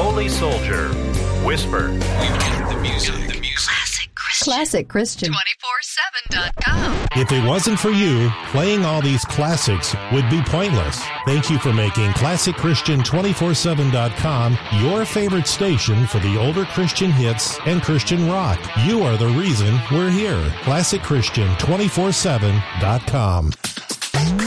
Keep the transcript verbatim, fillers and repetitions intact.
Holy Soldier, Whisper. We've got the music. The music. Classic Christian. Classic Christian. two four seven dot com. If it wasn't for you, playing all these classics would be pointless. Thank you for making Classic Christian two forty-seven dot com your favorite station for the older Christian hits and Christian rock. You are the reason we're here. Classic Christian two forty-seven dot com.